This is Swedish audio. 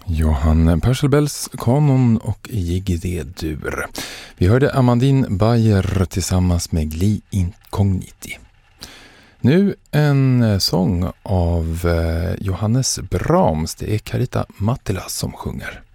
Johann Purcellbells kanon och Jiggy D-dur. Vi hörde Amandine Bayer tillsammans med Gli Incogniti. Nu en sång av Johannes Brahms. Det är Carita Mattila som sjunger.